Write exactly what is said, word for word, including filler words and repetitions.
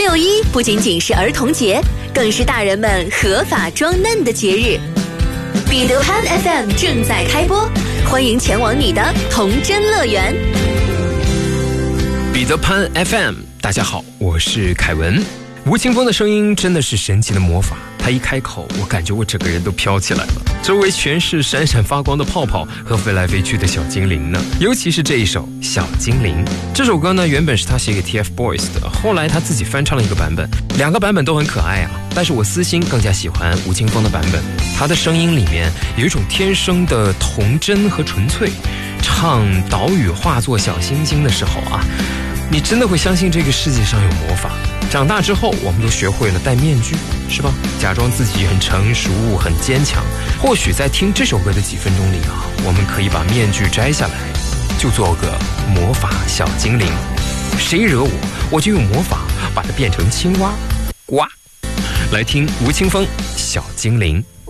六一不仅仅是儿童节，更是大人们合法装嫩的节日。彼得潘 F M 正在开播，欢迎前往你的童真乐园。 彼得潘 F M， 大家好，我是凯文。吴青峰的声音真的是神奇的魔法，他一开口，我感觉我整个人都飘起来了，周围全是闪闪发光的泡泡和飞来飞去的小精灵呢。尤其是这一首《小精灵》，这首歌呢原本是他写给 T F Boys 的，后来他自己翻唱了一个版本，两个版本都很可爱啊。但是我私心更加喜欢吴青峰的版本，他的声音里面有一种天生的童真和纯粹，唱岛屿化作小星星的时候啊，你真的会相信这个世界上有魔法。长大之后我们都学会了戴面具，是吧？假装自己很成熟很坚强。或许在听这首歌的几分钟里啊，我们可以把面具摘下来，就做个魔法小精灵。谁惹我，我就用魔法把它变成青蛙。呱！来听吴青峰《小精灵》。